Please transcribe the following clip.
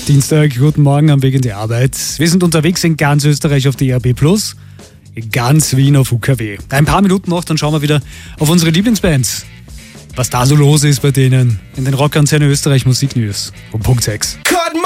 Dienstag, guten Morgen am Weg in die Arbeit. Wir sind unterwegs in ganz Österreich auf DAB+, in ganz Wien auf UKW. Ein paar Minuten noch, dann schauen wir wieder auf unsere Lieblingsbands. Was da so los ist bei denen in den Rockkonzernen Österreich Musiknews um Punkt 6.